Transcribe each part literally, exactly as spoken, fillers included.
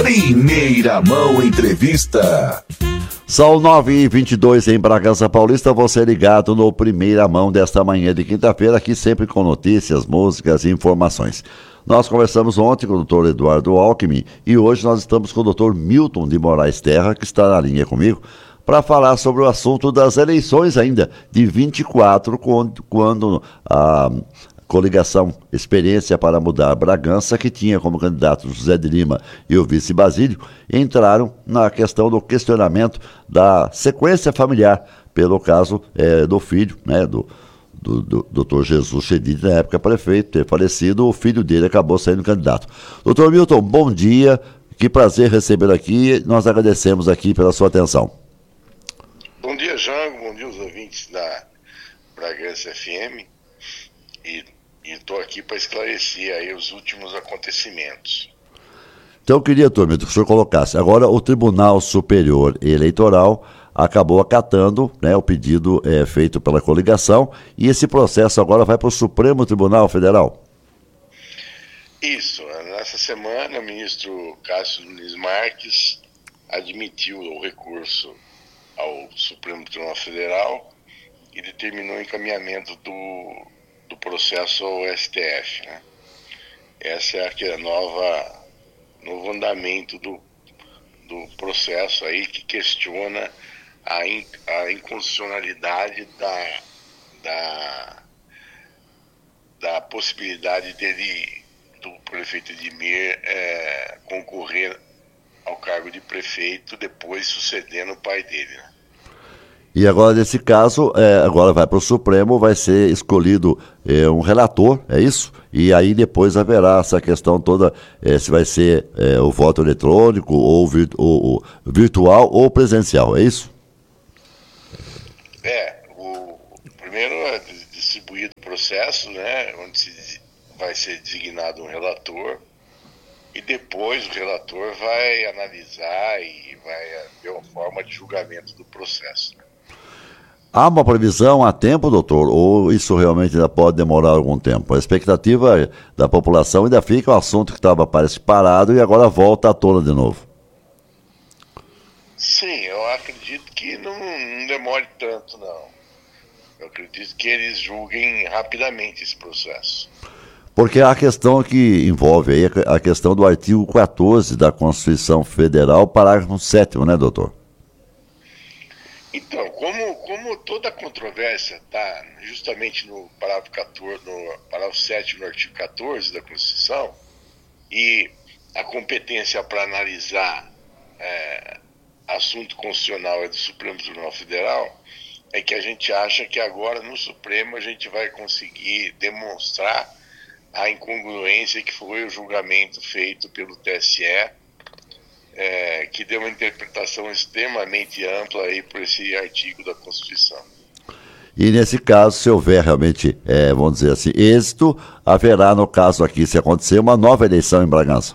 Primeira Mão Entrevista. São nove e vinte e dois em Bragança Paulista, você ligado no Primeira Mão desta manhã de quinta-feira, aqui sempre com notícias, músicas e informações. Nós conversamos ontem com o doutor Eduardo Alckmin e hoje nós estamos com o doutor Milton de Moraes Terra, que está na linha comigo, para falar sobre o assunto das eleições ainda de vinte e quatro, quando, quando a coligação Experiência para Mudar Bragança, que tinha como candidato José de Lima e o vice Basílio, entraram na questão do questionamento da sequência familiar, pelo caso é, do filho, né, do, do, do doutor Jesus Chedid, na época prefeito, ter falecido, o filho dele acabou sendo candidato. doutor Milton, bom dia, que prazer recebê-lo aqui, nós agradecemos aqui pela sua atenção. Bom dia, Jango, bom dia aos ouvintes da Bragança F M, e estou aqui para esclarecer aí os últimos acontecimentos. Então eu queria, doutor Milton, que o senhor colocasse, agora o Tribunal Superior Eleitoral acabou acatando, né, o pedido é, feito pela coligação, e esse processo agora vai para o Supremo Tribunal Federal? Isso, nessa semana o ministro Cássio Nunes Marques admitiu o recurso ao Supremo Tribunal Federal e determinou o encaminhamento do, do processo ao S T F, né? Essa é aquele nova, novo andamento do, do processo aí que questiona a, in, a inconstitucionalidade da, da, da possibilidade dele, do prefeito Edmir, é, concorrer ao cargo de prefeito, depois sucedendo o pai dele, né? E agora, nesse caso, é, agora vai para o Supremo, vai ser escolhido é, um relator, é isso? E aí depois haverá essa questão toda, é, se vai ser é, o voto eletrônico, ou, vir, ou, ou virtual, ou presencial, é isso? É, o, primeiro é distribuído o processo, né, onde se, vai ser designado um relator, e depois o relator vai analisar e vai ver uma forma de julgamento do processo, né? Há uma previsão a tempo, doutor, ou isso realmente ainda pode demorar algum tempo? A expectativa da população ainda fica um assunto que estava, parece, parado e agora volta à tona de novo. Sim, eu acredito que não, não demore tanto, não. Eu acredito que eles julguem rapidamente esse processo. Porque a questão que envolve aí a questão do artigo quatorze da Constituição Federal, parágrafo sétimo, né, doutor? Então, como, como toda controvérsia está justamente no parágrafo quatorze, no parágrafo sétimo do artigo quatorze da Constituição, e a competência para analisar é, assunto constitucional é do Supremo Tribunal Federal, é que a gente acha que agora no Supremo a gente vai conseguir demonstrar a incongruência que foi o julgamento feito pelo T S E, É, que deu uma interpretação extremamente ampla aí por esse artigo da Constituição. E nesse caso, se houver realmente, é, vamos dizer assim, êxito, haverá no caso aqui, se acontecer, uma nova eleição em Bragança?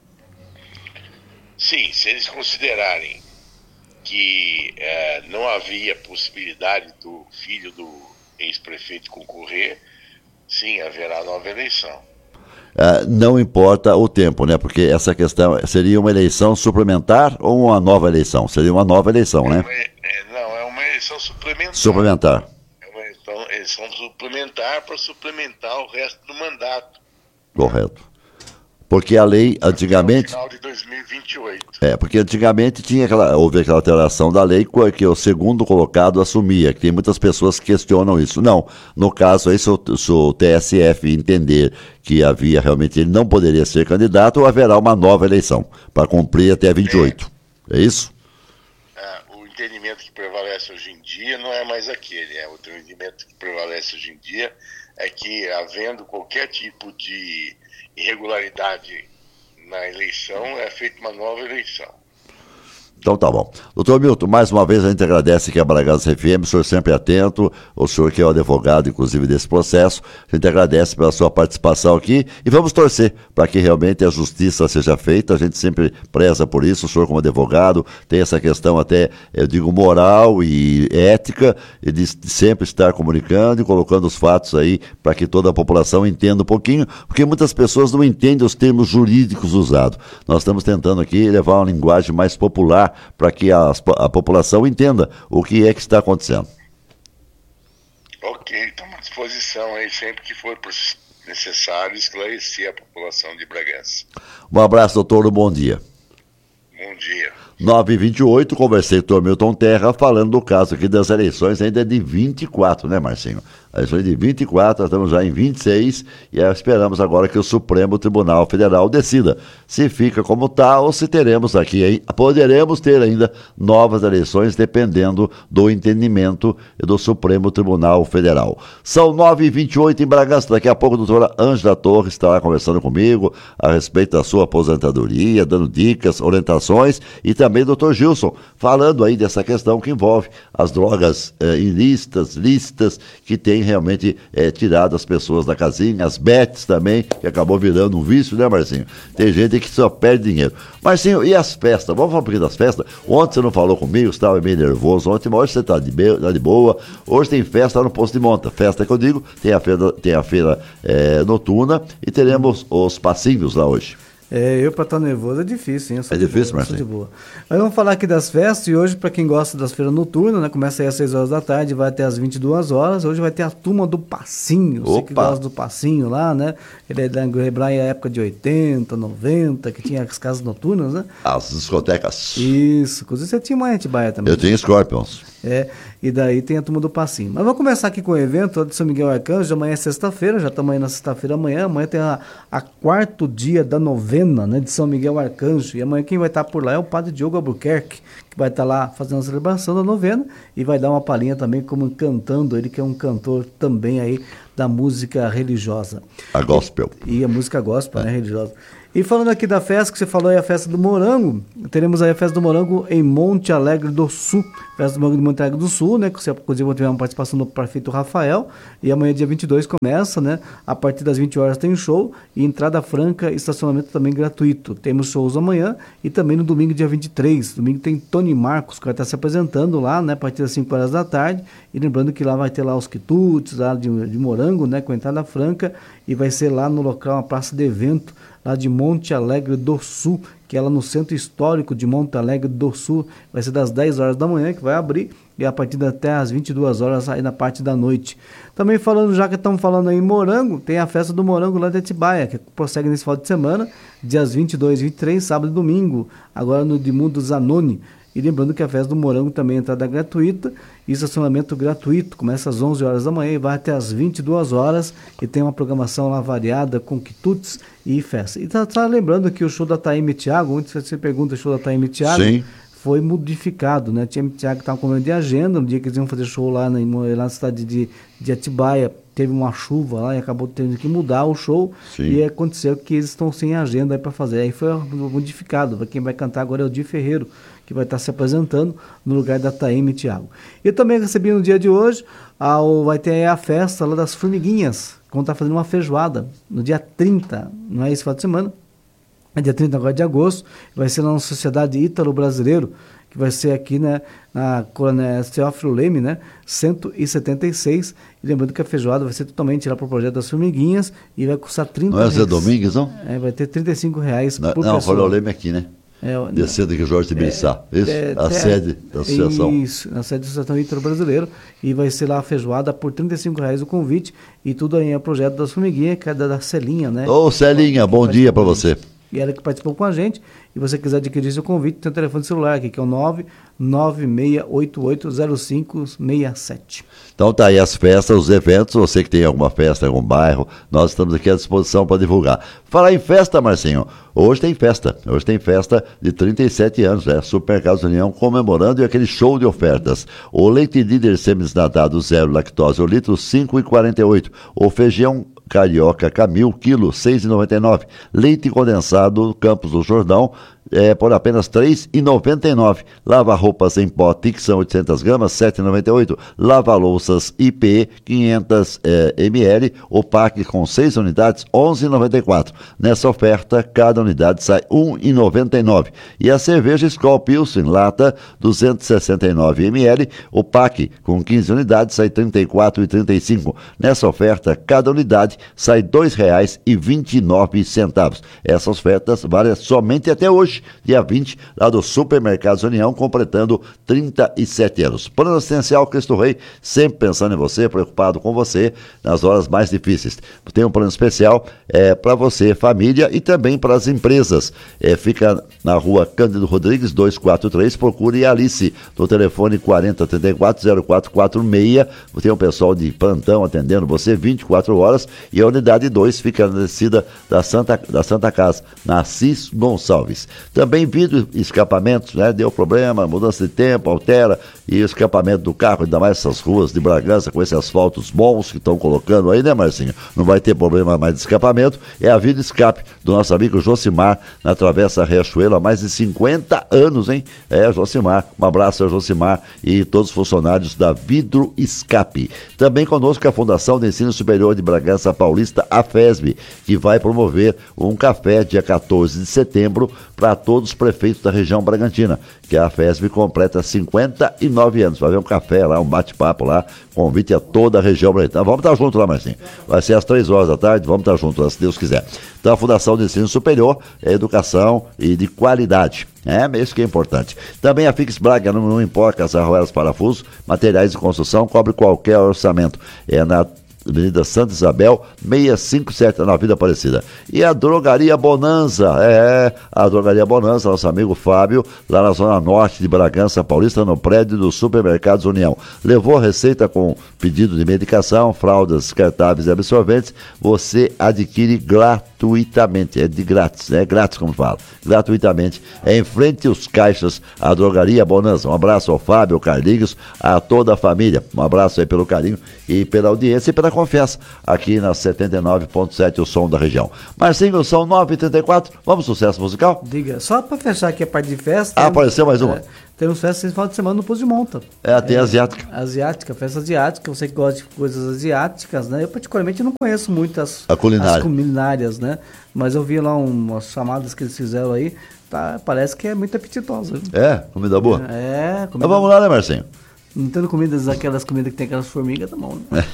Sim, se eles considerarem que é, não havia possibilidade do filho do ex-prefeito concorrer, sim, haverá nova eleição. Uh, não importa o tempo, né? Porque essa questão seria uma eleição suplementar ou uma nova eleição? Seria uma nova eleição, é né? Uma, é, não, é uma eleição suplementar. Suplementar. É uma eleição, eleição suplementar para suplementar o resto do mandato. Correto. Porque a lei, antigamente... No final de dois mil e vinte e oito. É, porque antigamente tinha aquela, houve aquela alteração da lei que o segundo colocado assumia, que tem muitas pessoas que questionam isso. Não, no caso aí, se o, se o T S F entender que havia realmente, ele não poderia ser candidato, haverá uma nova eleição, para cumprir até vinte e oito. É, é isso? É, o entendimento que prevalece hoje em dia não é mais aquele. É, o entendimento que prevalece hoje em dia é que, havendo qualquer tipo de irregularidade na eleição, é feita uma nova eleição. Então tá bom. Doutor Milton, mais uma vez a gente agradece aqui a Bragança F M, o senhor sempre atento, o senhor que é o advogado, inclusive, desse processo, a gente agradece pela sua participação aqui e vamos torcer para que realmente a justiça seja feita, a gente sempre preza por isso, o senhor como advogado tem essa questão até, eu digo, moral e ética, de sempre estar comunicando e colocando os fatos aí para que toda a população entenda um pouquinho, porque muitas pessoas não entendem os termos jurídicos usados. Nós estamos tentando aqui levar uma linguagem mais popular para que a, a população entenda o que é que está acontecendo. Ok, estamos à disposição aí sempre que for necessário esclarecer a população de Bragança. Um abraço, doutor, um bom dia. Bom dia. nove e vinte e oito, conversei com o doutor Milton Terra falando do caso aqui das eleições ainda de vinte e quatro, né, Marcinho? A eleição de vinte e quatro, nós estamos já em vinte e seis e esperamos agora que o Supremo Tribunal Federal decida se fica como está ou se teremos aqui, hein? Poderemos ter ainda novas eleições dependendo do entendimento do Supremo Tribunal Federal. São nove e vinte e oito em Bragança, daqui a pouco a doutora Ângela Torres estará conversando comigo a respeito da sua aposentadoria, dando dicas, orientações e também o doutor Gilson falando aí dessa questão que envolve as drogas eh, ilícitas, lícitas, que tem realmente é, tirado as pessoas da casinha, as bets também, que acabou virando um vício, né, Marcinho? Tem gente que só perde dinheiro. Marcinho, e as festas? Vamos falar um pouquinho das festas? Ontem você não falou comigo, você estava meio nervoso ontem, mas hoje você está de, tá de boa. Hoje tem festa no Posto de Monta. Festa que eu digo, tem a feira, tem a feira é, noturna e teremos os passinhos lá hoje. É, eu para estar nervoso é difícil, hein? É difícil, Marcinho? De boa. Mas vamos falar aqui das festas, e hoje, para quem gosta das feiras noturnas, né? Começa aí às seis horas da tarde, vai até às vinte e duas horas. Hoje vai ter a turma do Passinho. Opa. Você que gosta do Passinho lá, né? Ele é da lembrar a época de oitenta, noventa, que tinha as casas noturnas, né? As discotecas. Isso. Inclusive você tinha uma Atibaia também. Eu tinha Scorpions. É, e daí tem a turma do Passinho. Mas vamos começar aqui com o evento de São Miguel Arcanjo. Amanhã é sexta-feira, já estamos aí na sexta-feira amanhã. Amanhã tem a, a quarto dia da novena, né, de São Miguel Arcanjo. E amanhã quem vai estar por lá é o padre Diogo Albuquerque, que vai estar lá fazendo a celebração da novena e vai dar uma palhinha também como cantando, ele que é um cantor também aí da música religiosa. A gospel. E, e a música gospel, é. né, religiosa. E falando aqui da festa, que você falou aí, a festa do Morango, teremos aí a festa do Morango em Monte Alegre do Sul. Festa do Morango de Monte Alegre do Sul, né? Que você, inclusive, vai ter uma participação do prefeito Rafael. E amanhã, dia vinte e dois, começa, né? A partir das vinte horas tem show e entrada franca e estacionamento também gratuito. Temos shows amanhã e também no domingo, dia vinte e três. Domingo tem Tony Marcos, que vai estar se apresentando lá, né? A partir das cinco horas da tarde. E lembrando que lá vai ter lá os quitutes, lá de, de Morango, né? Com entrada franca. E vai ser lá no local, uma praça de evento, lá de Monte Alegre do Sul, que é lá no Centro Histórico de Monte Alegre do Sul. Vai ser das dez horas da manhã que vai abrir e a partir de até às vinte e duas horas aí na parte da noite. Também falando, já que estamos falando aí em Morango, tem a festa do Morango lá de Atibaia, que prossegue nesse final de semana, dias vinte e dois e vinte e três, sábado e domingo, agora no Edmundo Zanoni. E lembrando que a festa do Morango também é entrada gratuita e estacionamento gratuito. Começa às onze horas da manhã e vai até às vinte e duas horas. E tem uma programação lá variada com quitutes e festa. E tá, tá lembrando que o show da Taime Thiago, onde você pergunta o show da Taime Thiago, Sim. foi modificado, né? Tinha Thiago que estava com de agenda, no dia que eles iam fazer show lá na, lá na cidade de, de Atibaia, teve uma chuva lá e acabou tendo que mudar o show. Sim. E aconteceu que eles estão sem agenda para fazer. Aí foi modificado. Quem vai cantar agora é o Di Ferreiro, que vai estar se apresentando no lugar da Taime Thiago. E também recebi no dia de hoje, ao, vai ter a festa lá das formiguinhas, que vão estar fazendo uma feijoada no dia trinta, não é esse final de semana? É dia trinta agora de agosto, vai ser lá na Sociedade Ítalo-Brasileiro, que vai ser aqui, né, na Coronel Teófilo Leme, né, cento e setenta e seis. E lembrando que a feijoada vai ser totalmente lá para o projeto das formiguinhas e vai custar trinta reais. Não é Zé Domingues, não? É, vai ter trinta e cinco reais não, por não, pessoa. Não, o Leme aqui, né? É, Descendo aqui Jorge de Bessá, é, isso? É, a é, sede da associação. Isso, a sede da Associação Ítalo Brasileiro. E vai ser lá a feijoada por trinta e cinco reais o convite. E tudo aí é o projeto das formiguinhas, que é da, da Celinha, né? Ô, Celinha, bom dia para você. E ela que participou com a gente. E você quiser adquirir seu convite, tem o telefone celular aqui, que é o nove nove seis oito oito zero cinco seis sete. Então tá aí as festas, os eventos, você que tem alguma festa em algum bairro, nós estamos aqui à disposição para divulgar. Falar em festa, Marcinho, hoje tem festa, hoje tem festa de trinta e sete anos, é Supermercados União comemorando e aquele show de ofertas. O leite líder semidesnatado zero lactose, o litro cinco e quarenta e oito, o feijão Carioca Camil, quilo, seis reais e noventa e nove centavos. Leite condensado Campos do Jordão, é, por apenas três reais e noventa e nove centavos. Lava-roupas em pó Tixan oitocentas gramas, sete reais e noventa e oito centavos. Lava-louças I P E quinhentos mililitros, Opac com seis unidades, onze reais e noventa e quatro centavos. Nessa oferta, cada unidade sai um real e noventa e nove centavos. E a cerveja Skol Pilsen, lata, duzentos e sessenta e nove mililitros, Opac com quinze unidades, sai trinta e quatro reais e trinta e cinco centavos. Nessa oferta, cada unidade sai dois reais e vinte e nove centavos. Essas ofertas valem somente até hoje, dia vinte, lá do Supermercados União, completando trinta e sete anos. Plano Assistencial Cristo Rei, sempre pensando em você, preocupado com você nas horas mais difíceis. Tem um plano especial é, para você, família, e também para as empresas. É, fica na rua Cândido Rodrigues, duzentos e quarenta e três, procure a Alice, no telefone quarenta, trinta e quatro, zero quatro quatro seis. Tem um pessoal de plantão atendendo você vinte e quatro horas, e a unidade dois fica na descida da Santa, da Santa Casa, na Assis Gonçalves. Também vidro e escapamentos, né? Deu problema, mudança de tempo, altera, e o escapamento do carro, ainda mais essas ruas de Bragança, com esses asfaltos bons que estão colocando aí, né, Marcinho? Não vai ter problema mais de escapamento. É a Vida Escape do nosso amigo Josimar, na Travessa Riachuelo, há mais de cinquenta anos, hein? É, Josimar, um abraço ao Josimar e todos os funcionários da Vidro Escape. Também conosco a Fundação de Ensino Superior de Bragança Paulista, a FESB, que vai promover um café dia quatorze de setembro para todos os prefeitos da região Bragantina, que a FESB completa cinquenta e nove anos. Vai haver um café lá, um bate-papo lá, convite a toda a região Bragantina. Vamos estar juntos lá, Marcinho. Vai ser às três horas da tarde, vamos estar juntos lá, se Deus quiser. Então, a Fundação de Ensino Superior é educação e de qualidade. É, isso que é importante. Também a Fix Braga, não, não importa as arruelas, parafusos, materiais de construção, cobre qualquer orçamento. É na Avenida Santa Isabel, seiscentos e cinquenta e sete, na Vida Aparecida. E a Drogaria Bonanza, é, a Drogaria Bonanza, nosso amigo Fábio, lá na zona norte de Bragança Paulista, no prédio do Supermercados União. Levou a receita com pedido de medicação, fraldas descartáveis e absorventes, você adquire gratuitamente, é de grátis, é grátis como fala, gratuitamente, é em frente aos caixas, a Drogaria Bonanza. Um abraço ao Fábio, ao Carlinhos, a toda a família, um abraço aí pelo carinho e pela audiência e pela confiança, aqui na setenta e nove ponto sete, o som da região. Marcinho, são nove e trinta e quatro, vamos sucesso musical? Diga, só para fechar aqui a parte de festa... Ah, apareceu mais uma. É, temos festa esse final de semana no Pouso de Monta. É, tem é, asiática. Asiática, festa asiática, você que gosta de coisas asiáticas, né? Eu particularmente não conheço muito as, a culinária. as culinárias, né? Mas eu vi lá umas chamadas que eles fizeram aí, tá, parece que é muito apetitosa. Viu? É, comida boa? É, comida... Então vamos lá, né, Marcinho? Não tendo comidas, aquelas comidas que tem aquelas formigas, tá bom, né?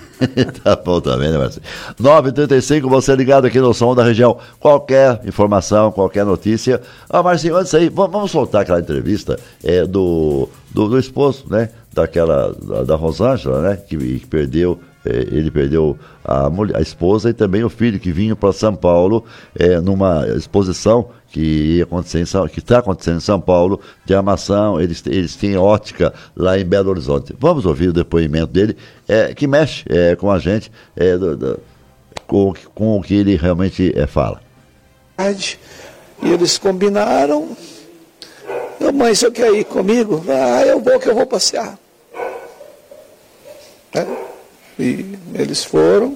Tá bom também, né, Marcinho? nove e trinta e cinco, você ligado aqui no som da região. Qualquer informação, qualquer notícia. Ah, Marcinho, antes aí, vamos soltar aquela entrevista é, do, do, do esposo, né? Daquela, da, da Rosângela, né? Que, que perdeu, é, ele perdeu a, mulher, a esposa e também o filho, que vinha para São Paulo é, numa exposição que ia acontecer em São, que está acontecendo em São Paulo, de armação, eles, eles têm ótica lá em Belo Horizonte. Vamos ouvir o depoimento dele, é, que mexe é, com a gente, é, do, do, com, com o que ele realmente é, fala. E eles combinaram, eu, mãe, você quer ir comigo? Ah, eu vou que eu vou passear. É? E eles foram,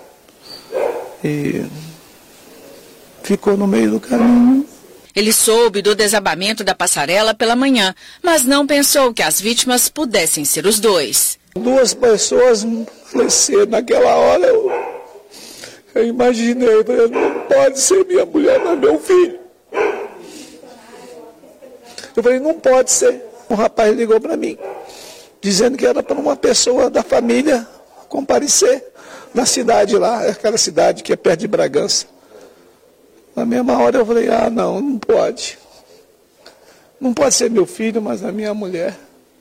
e ficou no meio do caminho. Ele soube do desabamento da passarela pela manhã, mas não pensou que as vítimas pudessem ser os dois. Duas pessoas faleceram naquela hora. Eu, eu imaginei, eu falei, não pode ser minha mulher, mas meu filho. Eu falei, não pode ser. Um rapaz ligou para mim, dizendo que era para uma pessoa da família comparecer na cidade lá, aquela cidade que é perto de Bragança. Na mesma hora eu falei, ah, não, não pode. Não pode ser meu filho, mas a minha mulher.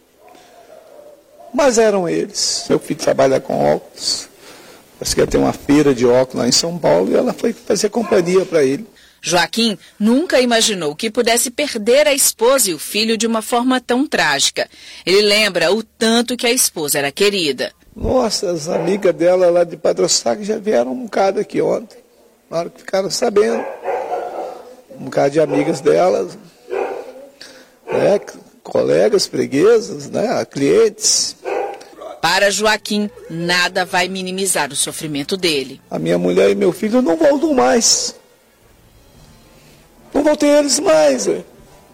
Mas eram eles. Meu filho trabalha com óculos. Parece que ia ter uma feira de óculos lá em São Paulo e ela foi fazer companhia para ele. Joaquim nunca imaginou que pudesse perder a esposa e o filho de uma forma tão trágica. Ele lembra o tanto que a esposa era querida. Nossa, as amigas dela lá de Padre Eustáquio já vieram um bocado aqui ontem. Na hora que ficaram sabendo, um bocado de amigas delas, né, colegas, freguesas, né, clientes. Para Joaquim, nada vai minimizar o sofrimento dele. A minha mulher e meu filho não voltam mais. Não vou ter eles mais. Véio.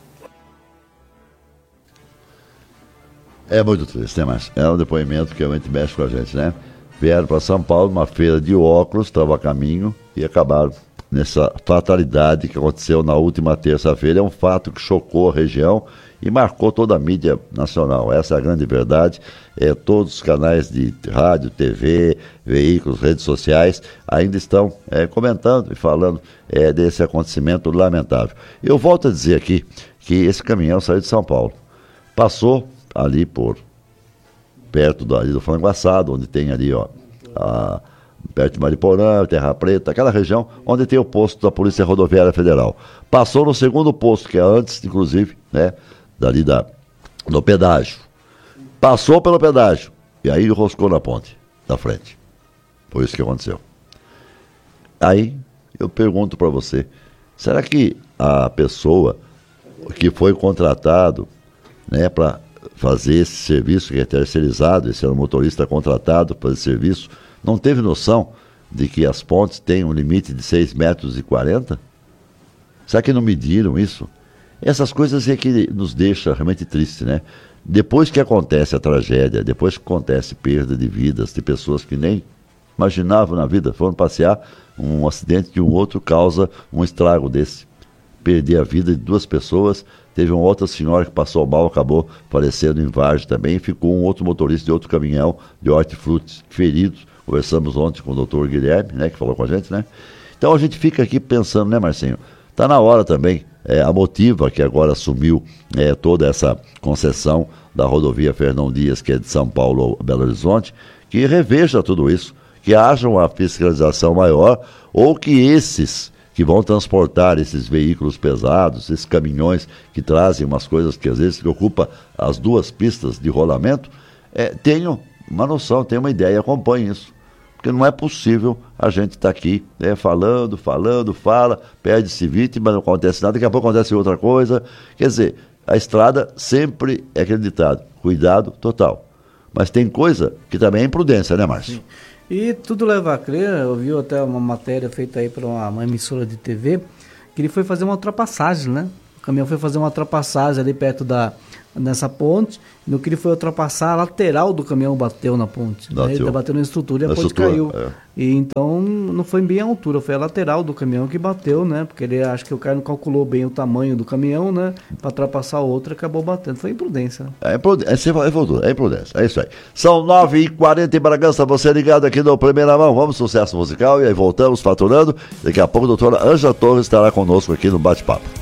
É muito triste, né, Márcio? É um depoimento que realmente mexe com a gente, né? Vieram para São Paulo, uma feira de óculos, estava a caminho e acabaram nessa fatalidade que aconteceu na última terça-feira. É um fato que chocou a região e marcou toda a mídia nacional. Essa é a grande verdade. É, todos os canais de rádio, T V, veículos, redes sociais ainda estão é, comentando e falando é, desse acontecimento lamentável. Eu volto a dizer aqui que esse caminhão saiu de São Paulo. Passou ali por perto do, ali do Frango Assado, onde tem ali, ó, a, perto de Mariporã, Terra Preta, aquela região onde tem o posto da Polícia Rodoviária Federal. Passou no segundo posto, que é antes, inclusive, né, dali da, do pedágio. Passou pelo pedágio e aí enroscou na ponte da frente. Foi isso que aconteceu. Aí eu pergunto para você, será que a pessoa que foi contratado, né, para fazer esse serviço, que é terceirizado, esse era um motorista contratado para esse serviço, não teve noção de que as pontes têm um limite de seis metros e quarenta? Será que não mediram isso? Essas coisas é que nos deixa realmente triste, né? Depois que acontece a tragédia, depois que acontece perda de vidas, de pessoas que nem imaginavam na vida, foram passear, um acidente de um outro causa um estrago desse. Perder a vida de duas pessoas. Teve uma outra senhora que passou mal, acabou falecendo em Vargem também. Ficou um outro motorista de outro caminhão de hortifrutis feridos. Conversamos ontem com o doutor Guilherme, né, que falou com a gente, né? Então a gente fica aqui pensando, né, Marcinho? Está na hora também, é, a Motiva, que agora assumiu é, toda essa concessão da rodovia Fernão Dias, que é de São Paulo a Belo Horizonte, que reveja tudo isso, que haja uma fiscalização maior, ou que esses que vão transportar esses veículos pesados, esses caminhões que trazem umas coisas que às vezes que ocupam as duas pistas de rolamento, é, tenham uma noção, tenham uma ideia e acompanhem isso. Porque não é possível a gente estar tá aqui né, falando, falando, fala, perde-se vítima, não acontece nada, daqui a pouco acontece outra coisa. Quer dizer, a estrada sempre é acreditado, cuidado total. Mas tem coisa que também é imprudência, né, Márcio? Sim. E tudo leva a crer, eu vi até uma matéria feita aí por uma, uma emissora de T V, que ele foi fazer uma ultrapassagem, né? O caminhão foi fazer uma ultrapassagem ali perto da, nessa ponte, no que ele foi ultrapassar, a lateral do caminhão bateu na ponte, né? Ele bateu na estrutura e a na ponte estrutura, caiu. É. E então não foi bem a altura, foi a lateral do caminhão que bateu, né? Porque ele acho que o cara não calculou bem o tamanho do caminhão, né? Para ultrapassar a outra, acabou batendo. Foi imprudência. Né? É imprudência, é, é imprudência, é isso aí. São nove e quarenta em Bragança, você ligado aqui no Primeira Mão. Vamos, sucesso musical, e aí voltamos faturando. Daqui a pouco a doutora Ângela Torres estará conosco aqui no Bate-Papo.